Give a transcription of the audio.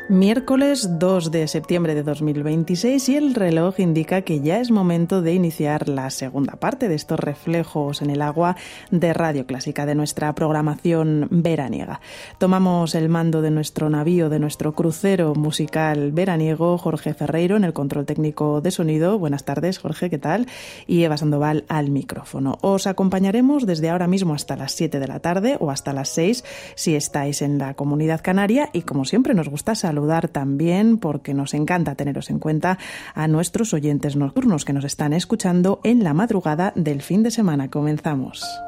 Miércoles 2 de septiembre de 2026 y el reloj indica que ya es momento de iniciar la segunda parte de estos reflejos en el agua de Radio Clásica, de nuestra programación veraniega. Tomamos el mando de nuestro navío, de nuestro crucero musical veraniego, Jorge Ferreiro en el control técnico de sonido. Buenas tardes, Jorge, ¿qué tal? Y Eva Sandoval al micrófono. Os acompañaremos desde ahora mismo hasta las 7 de la tarde o hasta las 6 si estáis en la Comunidad Canaria, y como siempre nos gusta saludar también, porque nos encanta teneros en cuenta, a nuestros oyentes nocturnos que nos están escuchando en la madrugada del fin de semana. Comenzamos.